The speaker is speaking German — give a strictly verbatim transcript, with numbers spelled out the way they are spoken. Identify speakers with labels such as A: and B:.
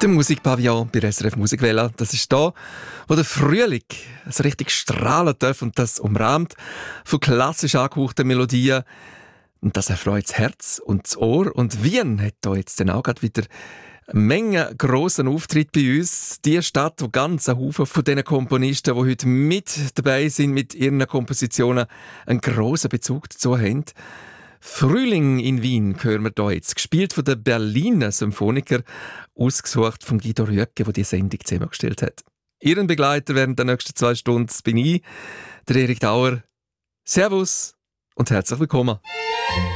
A: Der Musikpavillon bei S R F Musikwelle. Das ist da, wo der Frühling so richtig strahlen darf und das umrahmt von klassisch angehauchten Melodien. Und das erfreut das Herz und das Ohr. Und Wien hat da jetzt dann auch gerade wieder eine Menge grossen Auftritt bei uns. Die Stadt, wo ganz ein Haufen von diesen Komponisten, die heute mit dabei sind, mit ihren Kompositionen, einen grossen Bezug dazu haben. Frühling in Wien hören wir hier jetzt, gespielt von den Berliner Symphoniker, ausgesucht von Guido Rüegge, der die Sendung zusammengestellt hat. Ihren Begleiter während der nächsten zwei Stunden bin ich, der Erik Dauer. Servus und herzlich willkommen.